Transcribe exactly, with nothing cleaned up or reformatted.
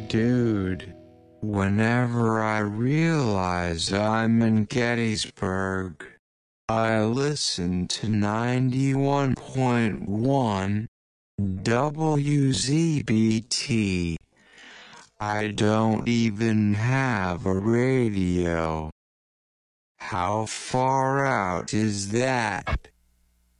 Dude, whenever I realize I'm in Gettysburg, I listen to ninety-one point one W Z B T. I don't even have a radio. How far out is that?